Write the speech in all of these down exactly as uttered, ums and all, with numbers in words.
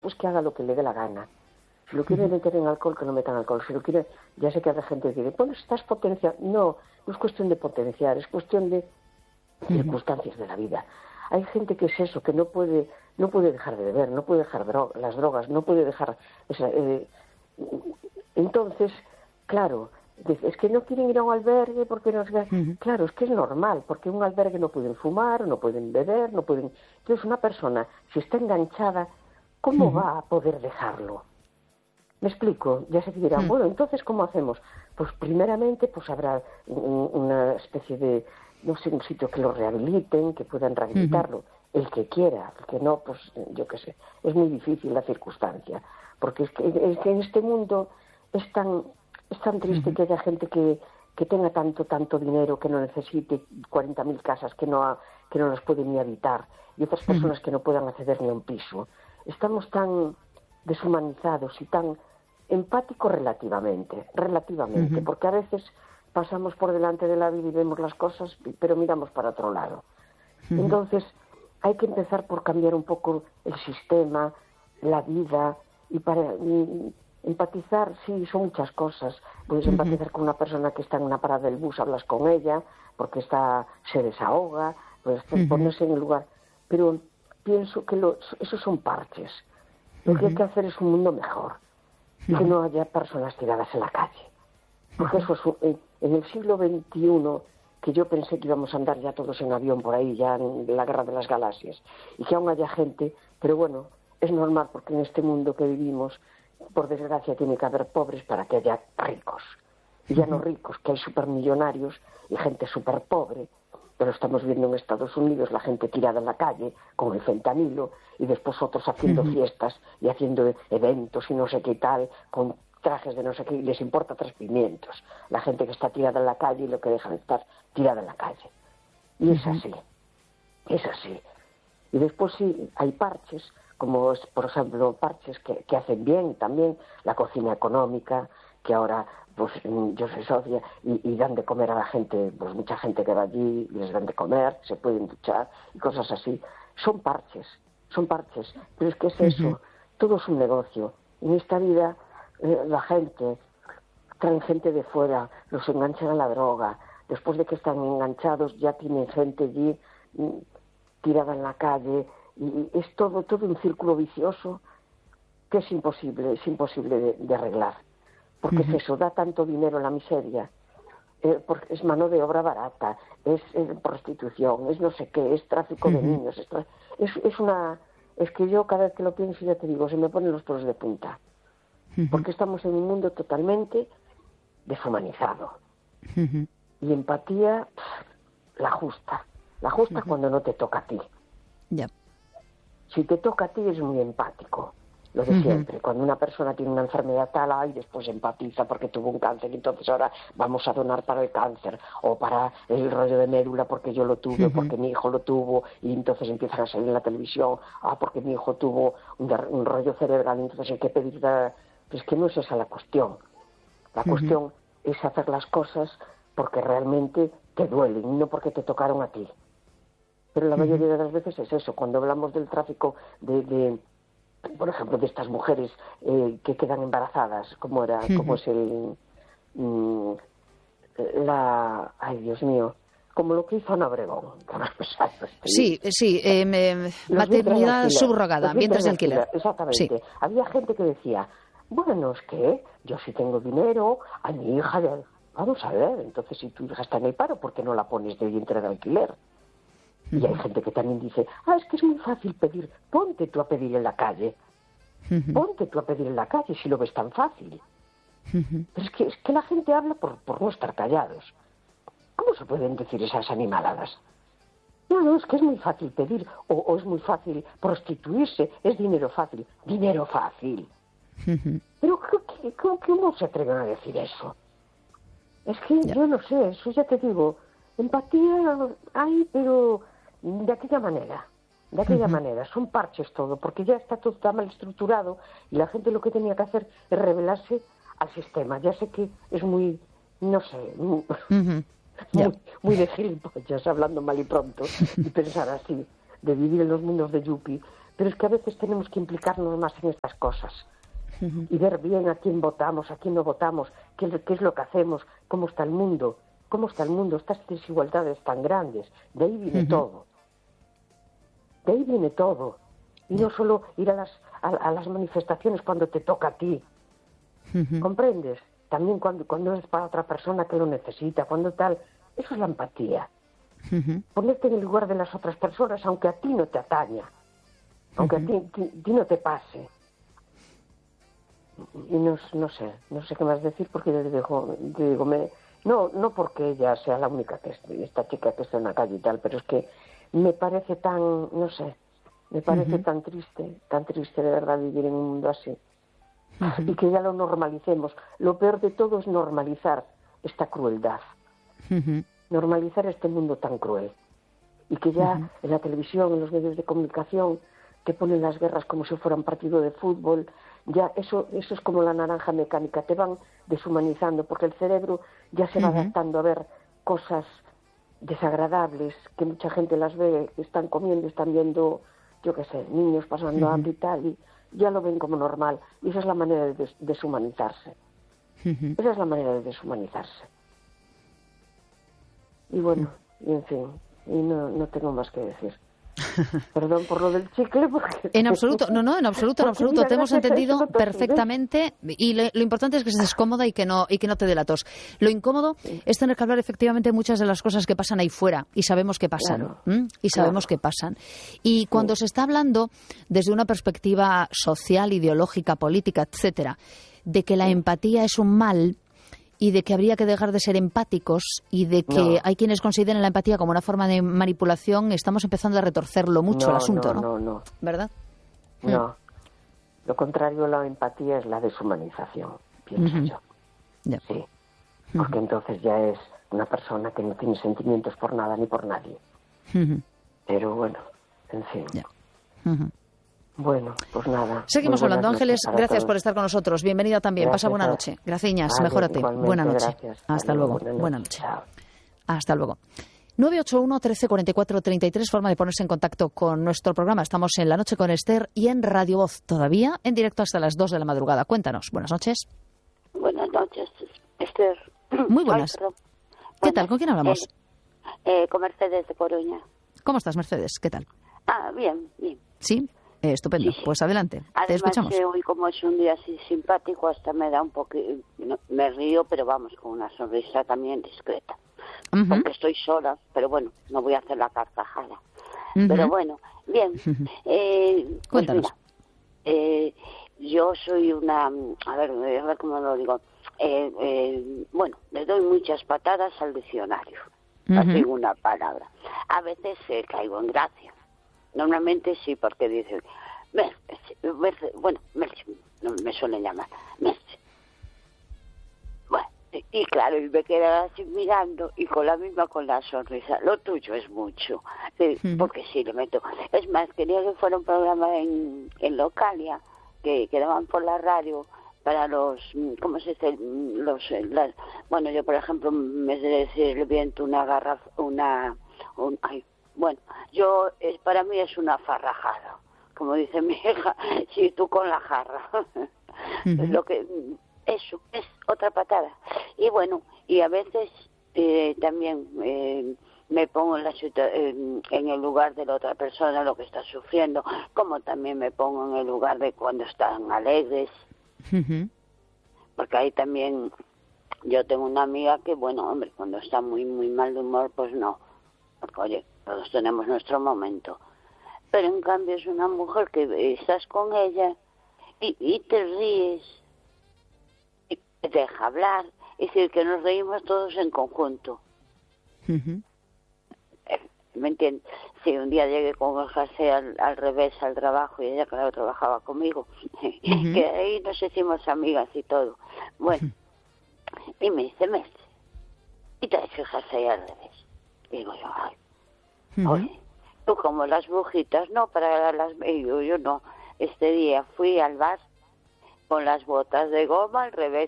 pues que haga lo que le dé la gana. Si lo quiere meter en alcohol, que no metan alcohol. Si lo quiere, ya sé que hay gente que dice, bueno, estás potenciando. No, no es cuestión de potenciar, es cuestión de circunstancias de la vida. Hay gente que es eso, que no puede, no puede dejar de beber, no puede dejar dro- las drogas, no puede dejar. O sea, eh, entonces, claro, es que no quieren ir a un albergue porque no. Uh-huh. Claro, es que es normal, porque en un albergue no pueden fumar, no pueden beber, no pueden. Entonces, una persona, si está enganchada, ¿cómo uh-huh. va a poder dejarlo? ¿Me explico? Ya se dirán, uh-huh. bueno, entonces, ¿cómo hacemos? Pues, primeramente, pues habrá una especie de, no sé, un sitio que lo rehabiliten, que puedan rehabilitarlo. Uh-huh. El que quiera, el que no, pues, yo qué sé. Es muy difícil la circunstancia, porque es que, es que en este mundo es tan, es tan triste uh-huh. que haya gente que, que tenga tanto, tanto dinero, que no necesite cuarenta mil casas, que no, ha, que no las puede ni habitar, y otras personas uh-huh. que no puedan acceder ni a un piso. Estamos tan deshumanizados y tan empáticos relativamente, relativamente, uh-huh. porque a veces pasamos por delante de la vida y vemos las cosas, pero miramos para otro lado. Uh-huh. Entonces, hay que empezar por cambiar un poco el sistema, la vida, y para y, empatizar, sí, son muchas cosas. Puedes uh-huh. empatizar con una persona que está en una parada del bus, hablas con ella, porque está se desahoga, puedes uh-huh. ponerse en el lugar. Pero pienso que lo, esos son parches. Lo uh-huh. que hay que hacer es un mundo mejor, uh-huh. que no haya personas tiradas en la calle. Porque uh-huh. eso es, en el siglo veintiuno, que yo pensé que íbamos a andar ya todos en avión por ahí, ya en la guerra de las galaxias, y que aún haya gente, pero bueno, es normal porque en este mundo que vivimos, por desgracia, tiene que haber pobres para que haya ricos. Y ya no ricos, que hay supermillonarios y gente súper pobre. Pero estamos viendo en Estados Unidos la gente tirada en la calle con el fentanilo y después otros haciendo uh-huh. fiestas y haciendo eventos y no sé qué tal, con trajes de no sé qué, y les importa tres pimientos. La gente que está tirada en la calle y lo que dejan de estar tirada en la calle. Y uh-huh. es así, es así. Y después sí, hay parches, como es, por ejemplo, parches que, que hacen bien también, la cocina económica, que ahora pues yo soy socia y, y dan de comer a la gente, pues mucha gente que va allí, les dan de comer, se pueden duchar y cosas así. Son parches, son parches, pero es que es eso, uh-huh. todo es un negocio. En esta vida eh, la gente, traen gente de fuera, los enganchan a la droga, después de que están enganchados ya tienen gente allí mm, tirada en la calle, y es todo, todo un círculo vicioso que es imposible, es imposible de, de arreglar. Porque uh-huh. es eso, da tanto dinero en la miseria, eh, porque es mano de obra barata, es, es prostitución, es no sé qué, es tráfico uh-huh. de niños, es, tra- es, es una... Es que yo cada vez que lo pienso, ya te digo, se me ponen los pelos de punta. Uh-huh. Porque estamos en un mundo totalmente deshumanizado. Uh-huh. Y empatía, pff, la justa. La justa uh-huh. cuando no te toca a ti. Yep. Si te toca a ti, es muy empático. Lo de uh-huh. siempre, cuando una persona tiene una enfermedad tal, ay, después empatiza porque tuvo un cáncer, entonces ahora vamos a donar para el cáncer, o para el rollo de médula porque yo lo tuve, uh-huh. porque mi hijo lo tuvo, y entonces empiezan a salir en la televisión, ah, porque mi hijo tuvo un, un rollo cerebral, entonces hay que pedir... La... Pues que no es esa la cuestión. La uh-huh. cuestión es hacer las cosas porque realmente te duelen, no porque te tocaron a ti. Pero la uh-huh. mayoría de las veces es eso, cuando hablamos del tráfico de... de por ejemplo, de estas mujeres eh, que quedan embarazadas, como era, uh-huh. como es el, mm, la, ay Dios mío, como lo que hizo Ana Obregón. Sí, sí, eh, me, maternidad subrogada, vientres de alquiler. alquiler. Exactamente. Sí. Había gente que decía, bueno, es que yo sí tengo dinero, a mi hija, de... vamos a ver, entonces si tu hija está en el paro, ¿por qué no la pones de vientre de alquiler? Y hay gente que también dice, ah, es que es muy fácil pedir, ponte tú a pedir en la calle, uh-huh. ponte tú a pedir en la calle si lo ves tan fácil. Uh-huh. Pero es que, es que la gente habla por, por no estar callados. ¿Cómo se pueden decir esas animaladas? No, no, es que es muy fácil pedir, o, o es muy fácil prostituirse, es dinero fácil, dinero fácil. Uh-huh. Pero ¿cómo, ¿cómo se atreven a decir eso? Es que yeah. yo no sé, eso ya te digo, empatía hay, pero... de aquella manera, de aquella uh-huh. manera, son parches todo, porque ya está todo tan mal estructurado y la gente lo que tenía que hacer es rebelarse al sistema. Ya sé que es muy, no sé, muy, uh-huh. yeah. muy, muy de gilipollas, hablando mal y pronto, y pensar así, de vivir en los mundos de Yuppie, pero es que a veces tenemos que implicarnos más en estas cosas uh-huh. y ver bien a quién votamos, a quién no votamos, qué, qué es lo que hacemos, cómo está el mundo, cómo está el mundo, estas desigualdades tan grandes. De ahí viene uh-huh. todo. De ahí viene todo. Y no solo ir a las, a, a las manifestaciones cuando te toca a ti. Uh-huh. ¿Comprendes? También cuando, cuando es para otra persona que lo necesita, cuando tal. Eso es la empatía. Uh-huh. Ponerte en el lugar de las otras personas, aunque a ti no te ataña, aunque uh-huh. a ti, ti, ti no te pase. Y no, no sé, no sé qué más decir porque yo digo, digo me, no, no porque ella sea la única que es, esta chica que está en la calle y tal, pero es que me parece tan, no sé, me parece uh-huh. tan triste, tan triste de verdad vivir en un mundo así. Uh-huh. Y que ya lo normalicemos. Lo peor de todo es normalizar esta crueldad. Uh-huh. Normalizar este mundo tan cruel. Y que ya uh-huh. en la televisión, en los medios de comunicación, te ponen las guerras como si fuera un partido de fútbol. Ya eso, eso es como la naranja mecánica. Te van deshumanizando porque el cerebro ya se va uh-huh. adaptando a ver cosas desagradables, que mucha gente las ve, están comiendo, están viendo, yo qué sé, niños pasando uh-huh. hambre y tal, y ya lo ven como normal. Y esa es la manera de des- deshumanizarse. Uh-huh. Esa es la manera de deshumanizarse. Y bueno, y en fin, y no, no tengo más que decir. Perdón por lo del chicle. Porque... En absoluto, no, no, en absoluto, en absoluto. Mira, te hemos entendido perfectamente y lo, lo importante es que estés cómoda y que no y que no te dé la tos. Lo incómodo sí. es tener que hablar efectivamente muchas de las cosas que pasan ahí fuera y sabemos que pasan. Claro, ¿m? Y sabemos claro. que pasan. Y cuando sí. se está hablando desde una perspectiva social, ideológica, política, etcétera, de que la sí. empatía es un mal y de que habría que dejar de ser empáticos y de que no. hay quienes consideren la empatía como una forma de manipulación, estamos empezando a retorcerlo mucho no, el asunto, ¿no? No, no, no. ¿Verdad? No. Mm. Lo contrario a la empatía es la deshumanización, pienso uh-huh. yo. Yeah. Sí. Porque uh-huh. entonces ya es una persona que no tiene sentimientos por nada ni por nadie. Uh-huh. Pero bueno, en fin. Yeah. Uh-huh. Bueno, pues nada. Seguimos hablando. Ángeles, gracias todos. por estar con nosotros. Bienvenida también. Gracias, Pasa buena noche. Gracias, vale, mejórate. Buena noche. Gracias. Hasta luego. Buena noche. Buena noche. Hasta luego. nueve ocho uno, trece, cuarenta y cuatro, treinta y tres, forma de ponerse en contacto con nuestro programa. Estamos en La Noche con Esther y en Radio Voz, todavía en directo hasta las dos de la madrugada. Cuéntanos. Buenas noches. Buenas noches, Esther. Muy buenas. Ay, ¿Qué buenas. tal? ¿Con quién hablamos? Eh, eh, con Mercedes de Coruña. ¿Cómo estás, Mercedes? ¿Qué tal? Ah, bien, bien. ¿Sí? Eh, estupendo, sí, pues adelante, Además, te escuchamos. Eh, hoy como es un día así simpático, hasta me da un poquito, no, me río, pero vamos, con una sonrisa también discreta, uh-huh. porque estoy sola, pero bueno, no voy a hacer la carcajada. Uh-huh. Pero bueno, bien, uh-huh. eh, pues cuéntanos. Mira, eh, yo soy una, a ver, a ver cómo lo digo, eh, eh, bueno, le doy muchas patadas al diccionario, uh-huh. así una palabra. A veces eh, caigo en gracia. Normalmente sí, porque dicen, Merce, Merce, bueno, Merce, no me suelen llamar, Merce. Bueno, y, y claro, y me quedan así mirando y con la misma, con la sonrisa. Lo tuyo es mucho, eh, mm. porque sí, le meto. Es más, quería que fuera un programa en, en Localia, que, que daban por la radio para los, ¿cómo se dice? Los, las, bueno, yo por ejemplo, me sé decir el viento, una garrafa, una, un, ay, bueno, yo, es, para mí es una farrajada, como dice mi hija, sí, tú con la jarra. Uh-huh. Lo que, eso, es otra patada. Y bueno, y a veces eh, también eh, me pongo en, la situa- en, en el lugar de la otra persona, lo que está sufriendo, como también me pongo en el lugar de cuando están alegres. Uh-huh. Porque ahí también, yo tengo una amiga que, bueno, hombre, cuando está muy, muy mal de humor, pues no. Porque, oye, todos tenemos nuestro momento. Pero en cambio es una mujer que estás con ella y, y te ríes, y te deja hablar, es decir, que nos reímos todos en conjunto. Uh-huh. ¿Me entiendes? Si un día llegué con el jersey al, al revés al trabajo y ella, claro, trabajaba conmigo, uh-huh. que ahí nos hicimos amigas y todo. Bueno, uh-huh. y me dice, Mestre, y traes el jersey al revés. Digo yo, ay, uh-huh. oye, tú como las brujitas, no, para las... Y yo, yo no, este día fui al bar con las botas de goma al revés.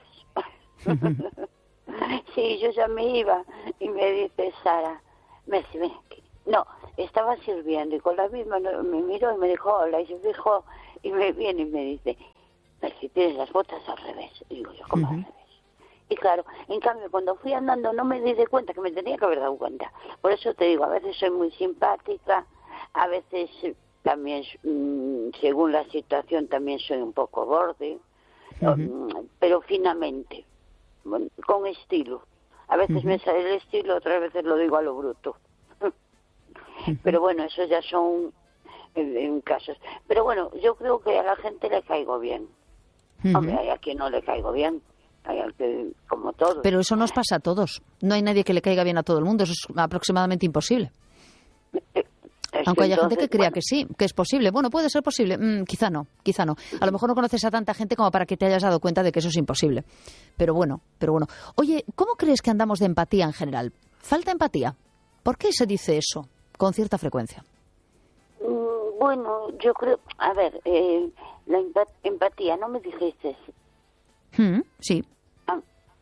Uh-huh. Sí, yo ya me iba, y me dice Sara, Messi, ven aquí, No, estaba sirviendo y con la misma me miró y me dijo hola y se dijo y me viene y me dice, pero si tienes las botas al revés. Y digo yo, ¿cómo uh-huh. al revés? Y claro, en cambio, cuando fui andando no me di de cuenta, que me tenía que haber dado cuenta. Por eso te digo, a veces soy muy simpática, a veces también, mmm, según la situación, también soy un poco borde, uh-huh. pero finamente, con estilo. A veces uh-huh. me sale el estilo, otras veces lo digo a lo bruto. Uh-huh. Pero bueno, eso ya son en, en casos. Pero bueno, yo creo que a la gente le caigo bien. Uh-huh. Hombre, hay a quien no le caigo bien. Hay al que, como todos. Pero eso nos pasa a todos. No hay nadie que le caiga bien a todo el mundo. Eso es aproximadamente imposible. Es Aunque haya entonces, gente que crea bueno. que sí, que es posible. Bueno, puede ser posible. Mm, quizá no, quizá no. A lo mejor no conoces a tanta gente como para que te hayas dado cuenta de que eso es imposible. Pero bueno, pero bueno. Oye, ¿cómo crees que andamos de empatía en general? ¿Falta empatía? ¿Por qué se dice eso con cierta frecuencia? Mm, bueno, yo creo... A ver, eh, la empatía, ¿no me dijiste? Mm, sí. Ah,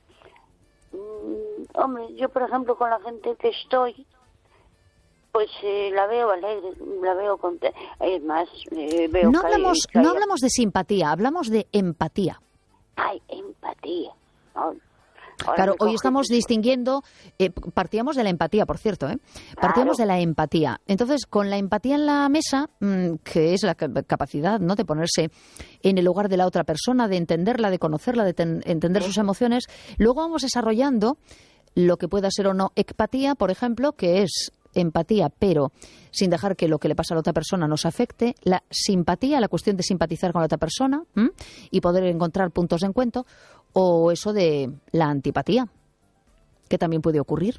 mm, hombre, yo por ejemplo con la gente que estoy, pues eh, la veo alegre, la veo contenta. Es más, eh, veo no que hablamos, hay, que no hay... hablamos de simpatía, hablamos de empatía. Ay, empatía. Ay, claro, hoy estamos eso. distinguiendo, eh, partíamos de la empatía, por cierto, ¿eh? Partíamos claro. de la empatía. Entonces, con la empatía en la mesa, mmm, que es la capacidad, ¿no?, de ponerse en el lugar de la otra persona, de entenderla, de conocerla, de ten- entender ¿Sí? sus emociones, luego vamos desarrollando lo que pueda ser o no ecpatía, por ejemplo, que es empatía, pero sin dejar que lo que le pasa a la otra persona nos afecte, la simpatía, la cuestión de simpatizar con la otra persona ¿m? y poder encontrar puntos de encuentro, o eso de la antipatía, que también puede ocurrir.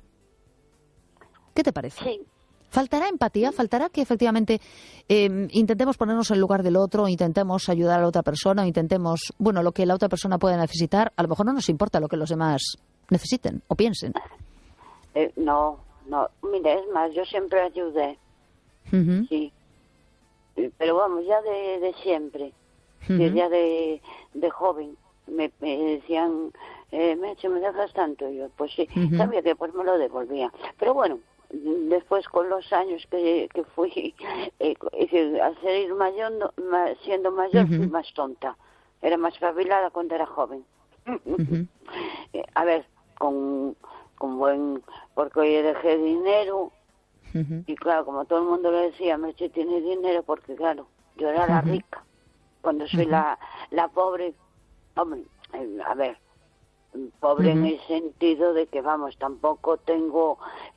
¿Qué te parece? Sí. ¿Faltará empatía? ¿Faltará que efectivamente eh, intentemos ponernos en el lugar del otro, intentemos ayudar a la otra persona, o intentemos, bueno, lo que la otra persona pueda necesitar? A lo mejor no nos importa lo que los demás necesiten o piensen. Eh, no. No, mira, es más, yo siempre ayudé, uh-huh. sí, pero vamos, ya de, de siempre, uh-huh. ya de, de joven, me, me decían, eh, Meche, ¿me dejas tanto? Y yo, pues sí, uh-huh. sabía que pues me lo devolvía, pero bueno, después con los años que, que fui, eh, al ser mayor, siendo mayor, uh-huh. fui más tonta, era más espabilada cuando era joven. Uh-huh. A ver, con... con buen, porque hoy dejé dinero uh-huh. y claro, como todo el mundo le decía, Merche tiene dinero porque claro, yo era la uh-huh. rica, cuando soy uh-huh. la, la pobre, hombre, a ver, pobre uh-huh. en el sentido de que vamos, tampoco tengo,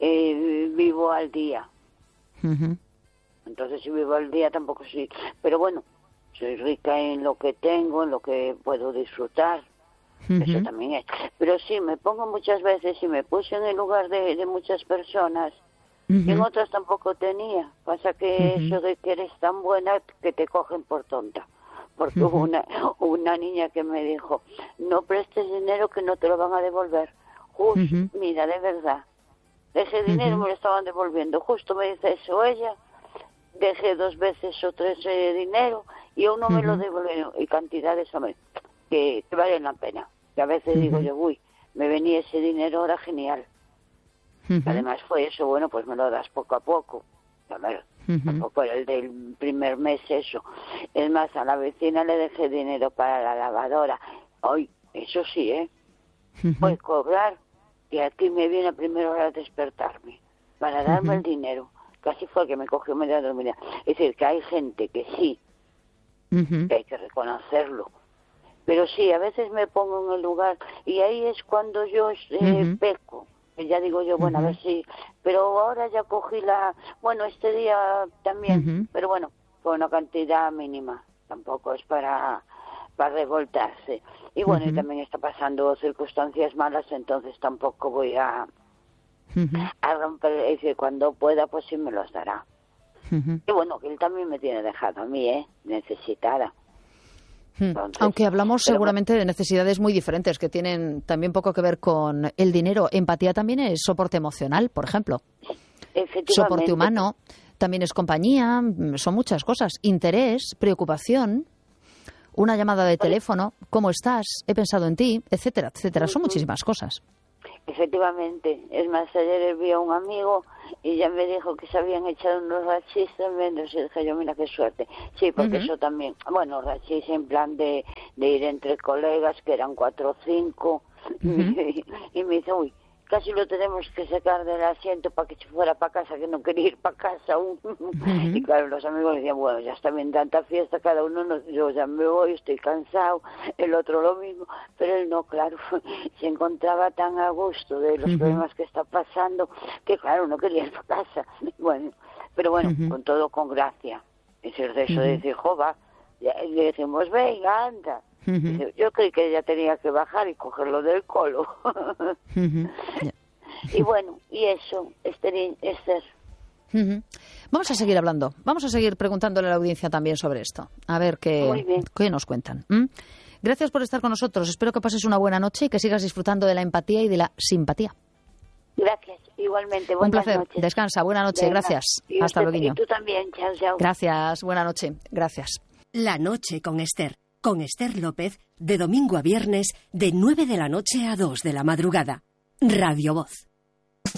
eh, vivo al día, uh-huh. entonces si vivo al día tampoco soy, pero bueno, soy rica en lo que tengo, en lo que puedo disfrutar. Uh-huh. Eso también es. Pero sí, me pongo muchas veces y me puse en el lugar de, de muchas personas uh-huh. y en otras tampoco tenía. Pasa que uh-huh. eso de que eres tan buena que te cogen por tonta. Porque uh-huh. hubo una, una niña que me dijo, no prestes dinero que no te lo van a devolver. Justo, uh-huh. mira, de verdad. Ese dinero uh-huh. me lo estaban devolviendo. Justo me dice eso ella. Dejé dos veces o tres eh, dinero y uno uh-huh. me lo devolvió. Y cantidades, hombre, que, que valen la pena. Que a veces uh-huh. digo yo, uy, me venía ese dinero, ahora genial. Uh-huh. Además fue eso, bueno, pues me lo das poco a poco. A ver, uh-huh. tampoco era el del primer mes eso. Es más, a la vecina le dejé dinero para la lavadora. Hoy, eso sí, ¿eh? Uh-huh. Pues cobrar, y aquí me viene a primera hora a despertarme, para darme uh-huh. el dinero. Casi fue que me cogió media dormida. Es decir, que hay gente que sí, uh-huh. que hay que reconocerlo. Pero sí, a veces me pongo en el lugar y ahí es cuando yo eh, uh-huh. peco. Y ya digo yo, bueno, uh-huh. a ver si... Pero ahora ya cogí la... Bueno, este día también, uh-huh. pero bueno, fue una cantidad mínima. Tampoco es para, para revoltarse. Y bueno, uh-huh. y también está pasando circunstancias malas, entonces tampoco voy a, uh-huh. a romper... Es decir, cuando pueda, pues sí me los dará. Uh-huh. Y bueno, que él también me tiene dejado a mí, ¿eh? Necesitada. Entonces, aunque hablamos seguramente bueno. de necesidades muy diferentes que tienen también poco que ver con el dinero. Empatía también es soporte emocional, por ejemplo. Soporte humano, también es compañía, son muchas cosas. Interés, preocupación, una llamada de teléfono, ¿cómo estás? He pensado en ti, etcétera, etcétera. Son muchísimas cosas. Efectivamente, es más, ayer vi a un amigo y ya me dijo que se habían echado unos rachis tremendos y dije yo, mira qué suerte. Sí, porque uh-huh. eso también, bueno, rachis en plan de, de ir entre colegas, que eran cuatro o cinco, uh-huh. y, y me dice, uy, casi lo tenemos que sacar del asiento para que se fuera para casa, que no quería ir para casa aún. Uh-huh. Y claro, los amigos decían, bueno, ya está bien tanta fiesta, cada uno, no, yo ya me voy, estoy cansado, el otro lo mismo, pero él no, claro, se encontraba tan a gusto de los uh-huh. problemas que está pasando, que claro, no quería ir para casa. Bueno, pero bueno, uh-huh. con todo con gracia. Es el de eso uh-huh. de decir, jova, y le decimos, venga, anda. Uh-huh. Yo creí que ella tenía que bajar y cogerlo del colo. Uh-huh. Yeah. Y bueno, y eso, Esther. Esther. Uh-huh. Vamos a seguir hablando, vamos a seguir preguntándole a la audiencia también sobre esto, a ver qué, qué nos cuentan. ¿Mm? Gracias por estar con nosotros, espero que pases una buena noche y que sigas disfrutando de la empatía y de la simpatía. Gracias, igualmente. Buenas Un placer, noches. Descansa, buena noche, Venga. Gracias. Y Hasta usted, luego. Y tú también, chao, chao. Gracias, buena noche, gracias. La noche con Esther. Con Esther López, de domingo a viernes, de nueve de la noche a dos de la madrugada. Radio Voz.